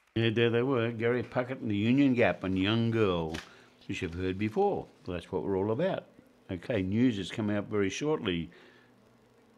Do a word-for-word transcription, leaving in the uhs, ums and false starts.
Yeah, there they were, Gary Puckett and the Union Gap and Young Girl, which you've heard before. Well, that's what we're all about. Okay, news is coming up very shortly.